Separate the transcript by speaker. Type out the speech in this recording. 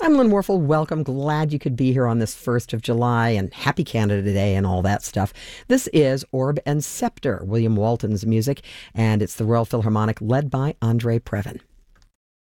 Speaker 1: I'm Lynn Warfel. Welcome. Glad you could be here on this 1st of July and happy Canada Day and all that stuff. This is Orb and Scepter, William Walton's music, and it's the Royal Philharmonic led by Andre Previn.